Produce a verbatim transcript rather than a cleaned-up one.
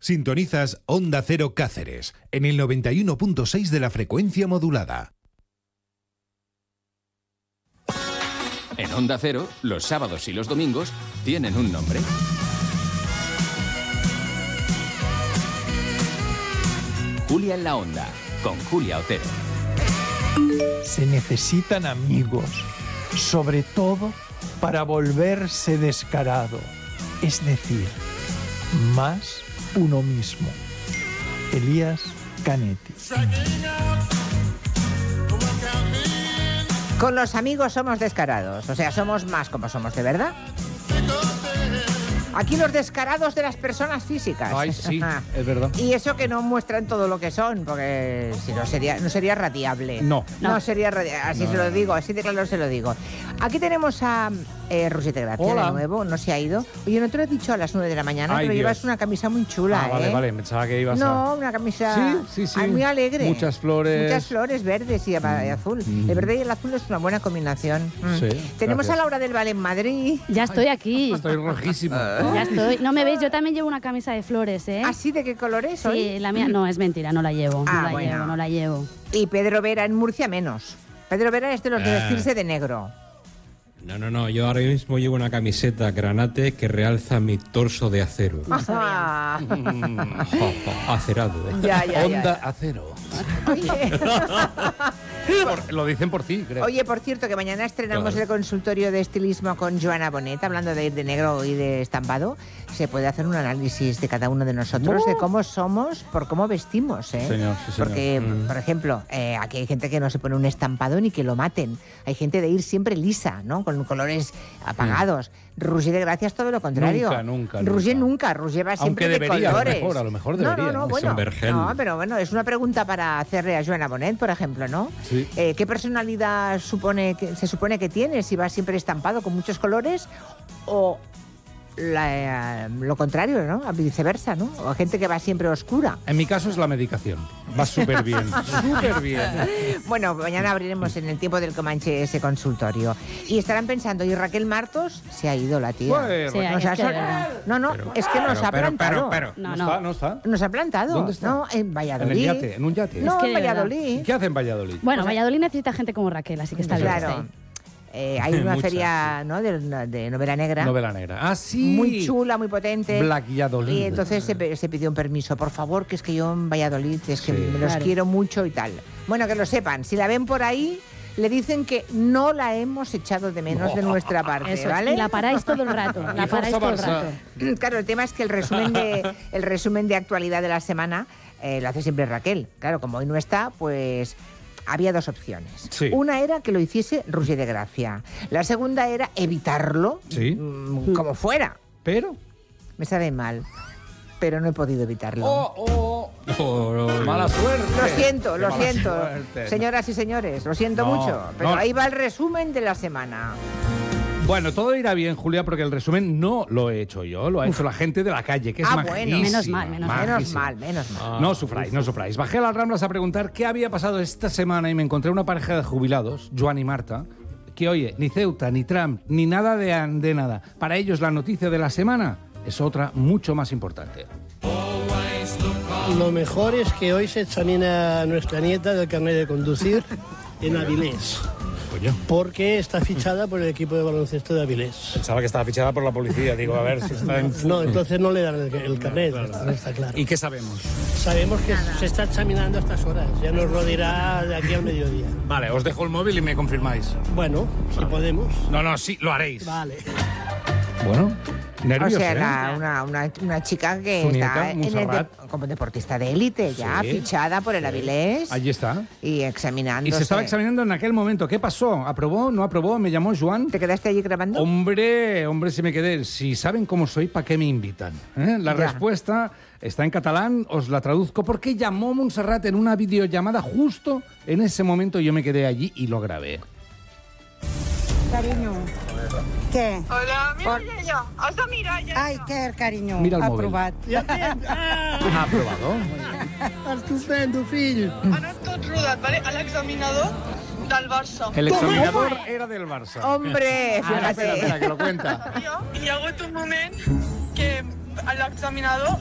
Sintonizas Onda Cero Cáceres, en el noventa y uno punto seis de la frecuencia modulada. En Onda Cero, los sábados y los domingos tienen un nombre. Julia en la Onda, con Julia Otero. Se necesitan amigos, sobre todo para volverse descarado, es decir, más uno mismo. Elías Canetti. Con los amigos somos descarados, o sea, somos más como somos de verdad. Aquí los descarados de las personas físicas. Ay, sí, es verdad. Y eso que no muestran todo lo que son, porque si no sería, no sería radiable. No. No, no sería radiable, así no, se lo digo, así de claro se lo digo. Aquí tenemos a eh, Roger de Gracia. Hola. De nuevo, no se ha ido. Oye, no te lo he dicho a las nueve de la mañana, Ay, pero Dios. Llevas una camisa muy chula, ah, vale, ¿eh? vale, pensaba que ibas no, a... No, una camisa sí, sí, sí. muy alegre. Muchas flores. Muchas flores verdes y, mm. y azul. Mm. El verde y el azul es una buena combinación. Mm. Sí, tenemos gracias. A Laura del Val en Madrid. Ya estoy aquí. Estoy rojísimo. Ya estoy. No me veis, yo también llevo una camisa de flores, ¿eh? ¿Ah, sí? ¿De qué color es sí, hoy? Sí, la mía no, es mentira, no la llevo. Ah, no la bueno. llevo, no la llevo. Y Pedro Vera en Murcia menos. Pedro Vera es de los de vestirse de negro. No, no, no, yo ahora mismo llevo una camiseta granate que realza mi torso de acero. Ah. Acerado. Ya, ya, Onda ya, ya. acero. Oye. Por, lo dicen por ti, creo. Oye, por cierto, que mañana estrenamos claro. el consultorio de estilismo con Joana Bonet, hablando de ir de negro y de estampado. Se puede hacer un análisis de cada uno de nosotros, uh. de cómo somos, por cómo vestimos, ¿eh? Señor, sí, señor. Porque, mm. por ejemplo, eh, aquí hay gente que no se pone un estampado ni que lo maten. Hay gente de ir siempre lisa, ¿no? Con colores apagados. Mm. Roger de Gracia es todo lo contrario. Nunca, nunca, Roger nunca. nunca. Roger va siempre Aunque debería, de colores. A lo mejor, a lo mejor debería. No, no, no, bueno, vergel. no, pero bueno, es una pregunta para hacerle a Joana Bonet, por ejemplo, ¿no? Sí. Eh, ¿Qué personalidad supone que, se supone que tiene? Si va siempre estampado con muchos colores o la, eh, lo contrario, ¿no? Viceversa, ¿no? O gente que va siempre oscura. En mi caso es la medicación. Va súper bien, súper bien. Bueno, mañana abriremos en el tiempo del Comanche ese consultorio. Y estarán pensando, ¿y Raquel Martos? Se ha ido la tía. Pues, sí, nos es ha que sol... No, no, pero, es que nos pero, ha pero, plantado. Pero, pero, no, no, no. está, no está. Nos ha plantado. ¿Dónde está? No, en Valladolid. En el yate, en un yate. No, es que en Valladolid. ¿Qué hace en Valladolid? Bueno, o sea, Valladolid necesita gente como Raquel, así que está bien. Claro. Eh, hay una Muchas, feria sí. ¿no? de, de novela negra. Novela negra. Ah, sí. Muy chula, muy potente. Black Valladolid. Y entonces se, se pidió un permiso. Por favor, que es que yo en Valladolid, es que Sí. me los Claro. quiero mucho y tal. Bueno, que lo sepan. Si la ven por ahí, le dicen que no la hemos echado de menos No. de nuestra parte, Eso es, ¿vale? y la paráis todo el rato. La Y paráis Forza todo el Barça. rato. Claro, el tema es que el resumen de, el resumen de actualidad de la semana eh, lo hace siempre Raquel. Claro, como hoy no está, pues había dos opciones. Sí. Una era que lo hiciese Roger de Gracia. La segunda era evitarlo, Sí. mm, como fuera. Pero... Me sabe mal, pero no he podido evitarlo. Oh, oh. Oh, Mala suerte. Lo siento, Qué lo mala siento. suerte. Señoras y señores, lo siento No, mucho. Pero no. ahí va el resumen de la semana. Bueno, todo irá bien, Julia, porque el resumen no lo he hecho yo, lo ha hecho la gente de la calle, que es Ah, majísima. bueno. Menos mal, menos mal. Menos majísima. mal, menos mal. No sufráis, no sufráis. Bajé a las Ramblas a preguntar qué había pasado esta semana y me encontré una pareja de jubilados, Joan y Marta, que oye, ni Ceuta, ni Trump, ni nada de, de nada. Para ellos la noticia de la semana es otra mucho más importante. Lo mejor es que hoy se examina a nuestra nieta del carnet de conducir en Avilés. Oye, Porque está fichada por el equipo de baloncesto de Avilés. pensaba que estaba fichada por la policía. Digo, a ver si está en... No, entonces no le dan el, el carnet, no está claro. ¿Y qué sabemos? Sabemos que se está examinando a estas horas, ya nos lo dirá de aquí al mediodía. Vale, os dejo el móvil y me confirmáis. Bueno, si podemos. No, no, sí, lo haréis. Vale. Bueno, nervios, O sea, ¿eh? la- una, una, una chica que Su está nieta, en el Montserrat. de- como deportista de élite, ya Sí, fichada por el Avilés Allí está. y examinándose. Y se estaba examinando en aquel momento. ¿Qué pasó? ¿Aprobó? ¿No aprobó? ¿Me llamó Joan? ¿Te quedaste allí grabando? Hombre, hombre, si me quedé. Si saben cómo soy, ¿para qué me invitan? ¿Eh? La Ya. respuesta está en catalán, os la traduzco, porque llamó Montserrat en una videollamada justo en ese momento. Yo me quedé allí y lo grabé. Cariño. Què? Hola, mira ella. Has de mirar ja. Ai, què, carinyo? Mira el móvil. Aprovat. Ja tens. Ah, ¿Ha aprobado? estupendo, fill. Ha anat tot rodat, vale? A l'examinador del Barça. El examinador era del Barça. Hombre, Espera, espera, fíjate. espera, que lo cuenta. I hi ha hagut un moment que l'examinador